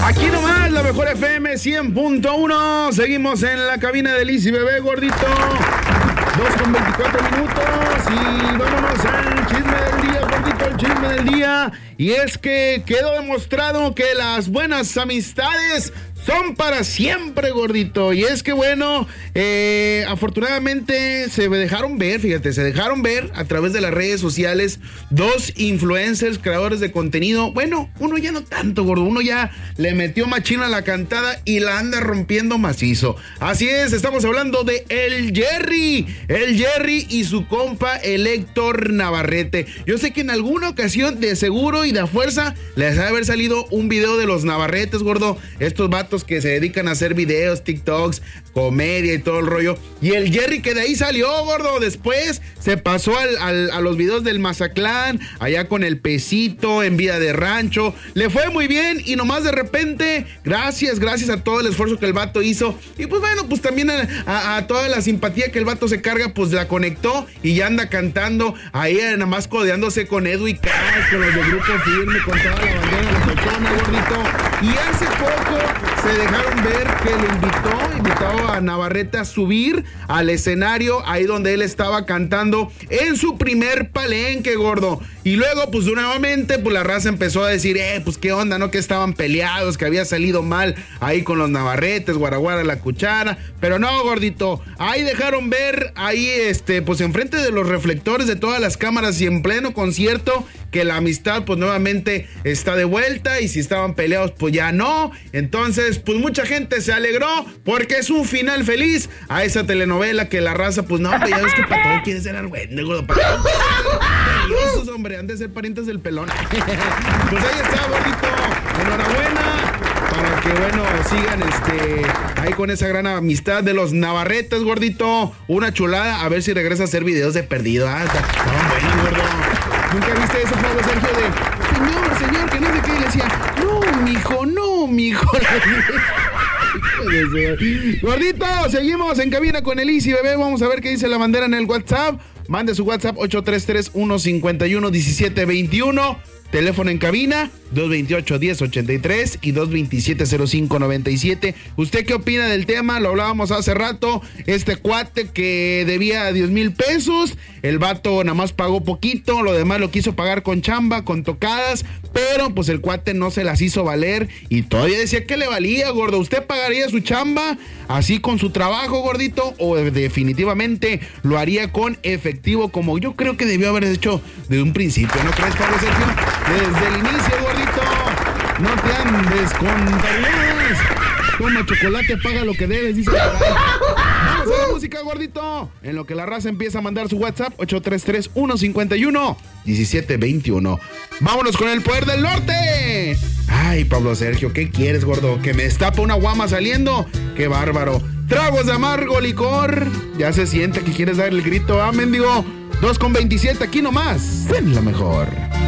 Aquí nomás, la mejor FM 100.1. Seguimos en la cabina de Liz y Bebé, gordito. 2:24 minutos y vámonos al chisme del día, gordito, el chisme del día. Y es que quedó demostrado que las buenas amistades son para siempre, gordito. Y es que bueno, afortunadamente se dejaron ver, fíjate, se dejaron ver a través de las redes sociales dos influencers, creadores de contenido. Bueno, uno ya no tanto, gordo, uno ya le metió machino a la cantada y la anda rompiendo macizo. Así es, estamos hablando de el Jerry y su compa, el Héctor Navarrete. Yo sé que en alguna ocasión de seguro y de a fuerza les ha de haber salido un video de los Navarretes, gordo. Estos vatos que se dedican a hacer videos, TikToks, comedia y todo el rollo. Y el Jerry que de ahí salió, gordo. Después se pasó a los videos del Mazatlán, allá con el Pesito, en Vida de Rancho. Le fue muy bien y nomás de repente, gracias a todo el esfuerzo que el vato hizo. Y pues bueno, pues también a toda la simpatía que el vato se carga, pues la conectó y ya anda cantando ahí nada más codeándose con Edu y Cash, con los de Grupo Firme, con toda la bandera de la persona, gordito. Y hace poco se dejaron ver que le invitó a Navarrete a subir al escenario ahí donde él estaba cantando en su primer palenque, gordo. Y luego pues nuevamente pues la raza empezó a decir, pues qué onda, ¿no? Que estaban peleados, que había salido mal ahí con los Navarretes, guaraguara la cuchara. Pero no, gordito, ahí dejaron ver ahí pues enfrente de los reflectores de todas las cámaras y en pleno concierto que la amistad pues nuevamente está de vuelta y si estaban peleados pues ya no. Entonces pues mucha gente se alegró porque es un final feliz a esa telenovela que la raza pues no, ya ves que para todo quiere ser argüende, gordo, para todo. Esos, hombre, han de ser parientes del pelón. Pues ahí está, gordito, enhorabuena. Para que, bueno, sigan ahí con esa gran amistad de los Navarretes, gordito. Una chulada, a ver si regresa a hacer videos de perdido. Estaban buenos, gordo. ¿Nunca viste eso, Pablo Sergio, de señor, que no sé qué? Y le decía, no, mijo. Gordito, seguimos en cabina con el Easy Bebé. Vamos a ver qué dice la bandera en el WhatsApp. Mande su WhatsApp 833-151-1721. Teléfono en cabina 228-1083 y 227-0597. ¿Usted qué opina del tema? Lo hablábamos hace rato. Este cuate que debía 10,000 pesos. El vato nada más pagó poquito. Lo demás lo quiso pagar con chamba, con tocadas. Pero pues el cuate no se las hizo valer. Y todavía decía que le valía, gordo. ¿Usted pagaría su chamba así con su trabajo, gordito? ¿O definitivamente lo haría con efectivo como yo creo que debió haber hecho desde un principio? ¿No crees, Pablo Sergio? Desde el inicio, gordito. No te andes con tareas. Toma chocolate, paga lo que debes, dice. Vamos a la música, gordito. En lo que la raza empieza a mandar su WhatsApp 833-151-1721. Vámonos con el poder del norte. Ay, Pablo Sergio, ¿qué quieres, gordo? ¿Que me destapa una guama saliendo? ¡Qué bárbaro! Tragos de amargo licor. Ya se siente que quieres dar el grito. Mendigo. 2:27, aquí nomás. En la mejor.